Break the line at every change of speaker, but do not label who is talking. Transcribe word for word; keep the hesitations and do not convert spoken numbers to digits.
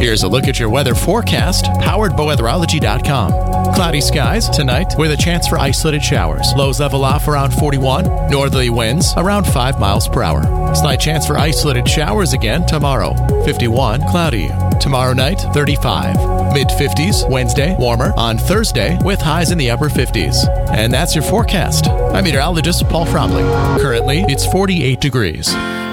Here's a look at your weather forecast, powered by weatherology dot com. Cloudy skies tonight with a chance for isolated showers. Lows level off around forty-one. Northerly winds around five miles per hour. Slight chance for isolated showers again tomorrow. fifty-one, cloudy. Tomorrow night, thirty-five. mid fifties, Wednesday, warmer on Thursday with highs in the upper fifties. And that's your forecast. I'm meteorologist Paul Fromley. Currently, it's forty-eight degrees.